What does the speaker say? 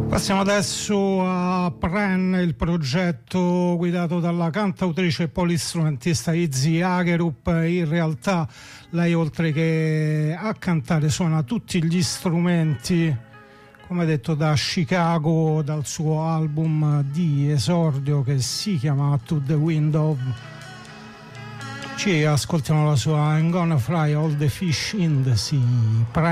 Passiamo adesso a Pren, il progetto guidato dalla cantautrice e polistrumentista Izzy Agerup. In realtà lei, oltre che a cantare, suona tutti gli strumenti, come detto, da Chicago, dal suo album di esordio che si chiama To the Wind of. Ci ascoltiamo la sua I'm Gonna Fry All the Fish in the Sea.